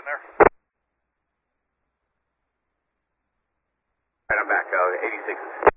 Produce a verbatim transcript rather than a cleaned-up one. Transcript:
in there? All right, I'm back. Uh, eighty-six.